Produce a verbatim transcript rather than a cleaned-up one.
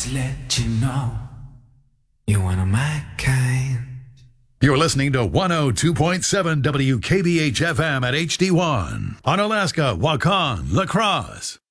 to let you know you're one of my kind. You're listening to one oh two point seven W K B H F M at H D one on Alaska, Wakan, La Crosse.